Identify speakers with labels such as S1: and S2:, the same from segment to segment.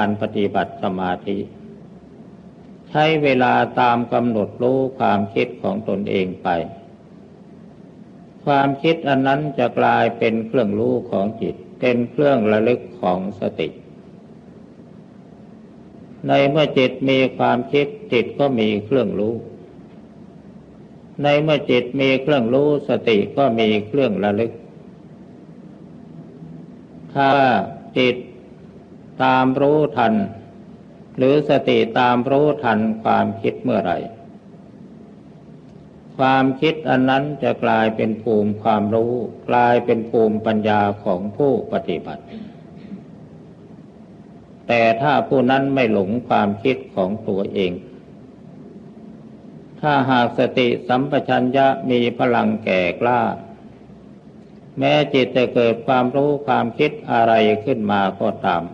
S1: การปฏิบัติสมาธิใช้เวลาตามกำหนดรู้ความคิดของตนเองไปความคิดอันนั้นจะกลายเป็นเครื่องรู้ของจิตเป็นเครื่องระลึกของสติในเมื่อจิตมีความคิดจิตก็มีเครื่องรู้ในเมื่อจิตมีเครื่องรู้สติก็มีเครื่องระลึกถ้าจิตตามรู้ทันหรือสติตามรู้ทันความคิดเมื่อไหร่ความคิดอันนั้นจะกลายเป็นภูมิความรู้กลายเป็นภูมิปัญญาของผู้ปฏิบัติแต่ถ้าผู้นั้นไม่หลงความคิดของตัวเองถ้าหากสติสัมปชัญญะมีพลังแก่กล้าแม้จิตจะเกิดความรู้ความคิดอะไรขึ้นมาก็ตาม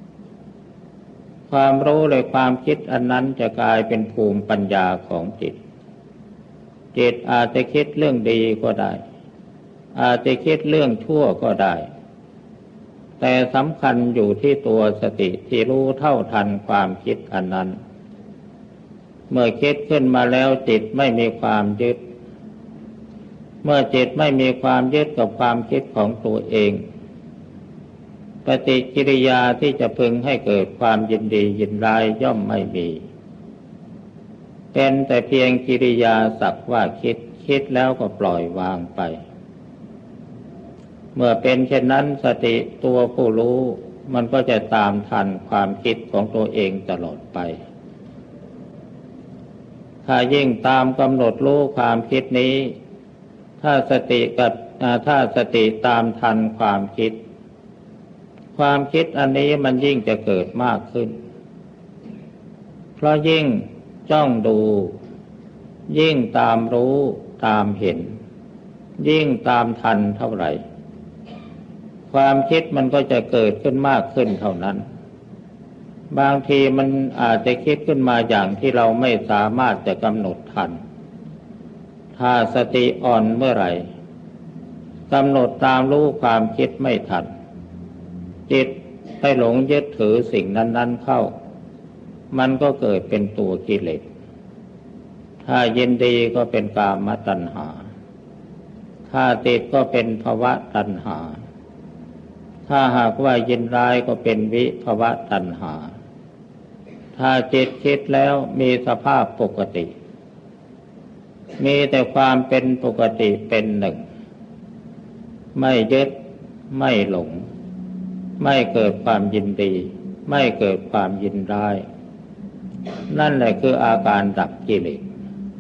S1: ความรู้และความคิดอันนั้นจะกลายเป็นภูมิปัญญาของจิตจิตอาจจะคิดเรื่องดีก็ได้อาจจะคิดเรื่องชั่วก็ได้แต่สำคัญอยู่ที่ตัวสติที่รู้เท่าทันความคิดอันนั้นเมื่อคิดขึ้นมาแล้วจิตไม่มีความยึดเมื่อจิตไม่มีความยึดกับความคิดของตัวเองปฏิกิริยาที่จะพึงให้เกิดความยินดียินร้ายย่อมไม่มีเป็นแต่เพียงกิริยาสักว่าคิดแล้วก็ปล่อยวางไปเมื่อเป็นเช่นนั้นสติตัวผู้รู้มันก็จะตามทันความคิดของตัวเองตลอดไปถ้ายิ่งตามกำหนดรู้ความคิดนี้ถ้าสติตามทันความคิดอันนี้มันยิ่งจะเกิดมากขึ้นเพราะยิ่งจ้องดูยิ่งตามรู้ตามเห็นยิ่งตามทันเท่าไหร่ความคิดมันก็จะเกิดขึ้นมากขึ้นเท่านั้นบางทีมันอาจจะคิดขึ้นมาอย่างที่เราไม่สามารถจะกำหนดทันถ้าสติอ่อนเมื่อไหร่กำหนดตามรู้ความคิดไม่ทันจิตไปหลงยึดถือสิ่งนั้นๆเข้ามันก็เกิดเป็นตัวกิเลสถ้ายินดีก็เป็นกามตัณหาถ้าติดก็เป็นภวตัณหาถ้าหากว่ายินร้ายก็เป็นวิภวตัณหาถ้าจิตคิดแล้วมีสภาพปกติมีแต่ความเป็นปกติเป็นหนึ่งไม่ยึดไม่หลงไม่เกิดความยินดีไม่เกิดความยินร้ายนั่นแหละคืออาการดับกิเลส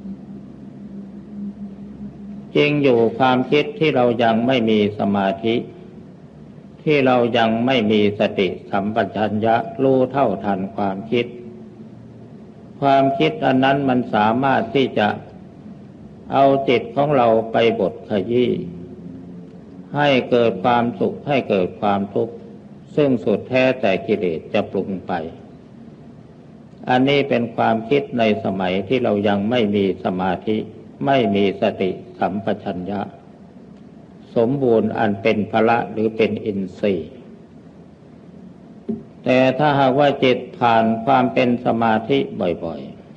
S1: จริงอยู่ความคิดที่เรายังไม่มีสมาธิที่เรายังไม่มีสติสัมปชัญญะรู้เท่าทันความคิดอันนั้นมันสามารถที่จะเอาจิตของเราไปบดขยี้ให้เกิดความสุขให้เกิดความทุกข์ซึ่งสุดแท้แต่กิเลสจะปรุงไปอันนี้เป็นความคิดในสมัยที่เรายังไม่มีสมาธิไม่มีสติสัมปชัญญะสมบูรณ์อันเป็นพละหรือเป็นอินทรีย์แต่ถ้าหากว่าจิตผ่านความเป็นสมาธิบ่อย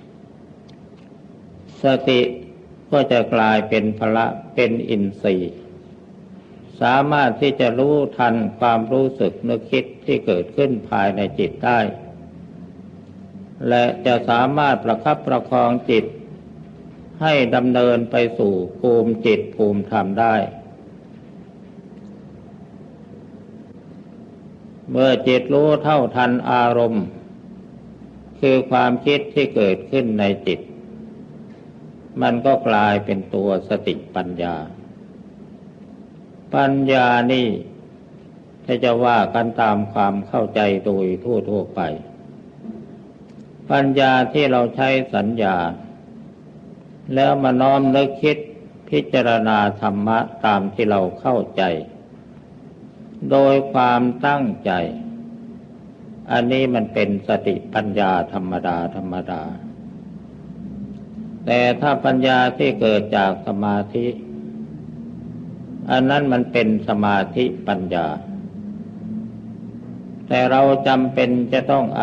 S1: ๆสติก็จะกลายเป็นพละเป็นอินทรีย์สามารถที่จะรู้ทันความรู้สึกนึกคิดที่เกิดขึ้นภายในจิตได้และจะสามารถประคับประคองจิตให้ดำเนินไปสู่ภูมิจิตภูมิธรรมได้เมื่อจิตรู้เท่าทันอารมณ์คือความคิดที่เกิดขึ้นในจิตมันก็กลายเป็นตัวสติปัญญานี่ถ้าจะว่ากันตามความเข้าใจโดยทั่วไปปัญญาที่เราใช้สัญญาแล้วมาน้อมนึกคิดพิจารณาธรรมะตามที่เราเข้าใจโดยความตั้งใจอันนี้มันเป็นสติปัญญาธรรมดาแต่ถ้าปัญญาที่เกิดจากสมาธิอันนั้นมันเป็นสมาธิปัญญาแต่เราจำเป็นจะต้อง